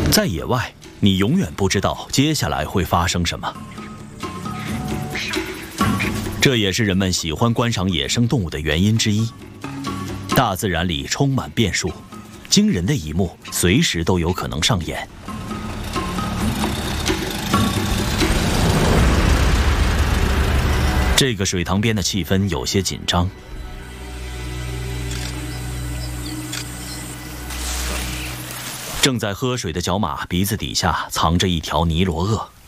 在野外，你永远不知道接下来会发生什么。这也是人们喜欢观赏野生动物的原因之一。大自然里充满变数，惊人的一幕随时都有可能上演。这个水塘边的气氛有些紧张。正在喝水的角马鼻子底下藏着一条尼罗鳄，